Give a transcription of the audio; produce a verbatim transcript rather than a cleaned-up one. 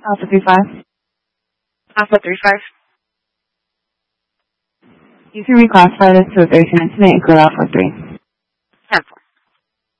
Alpha three five. Alpha three five. You can reclassify this to a thirteen incident and code Alpha three.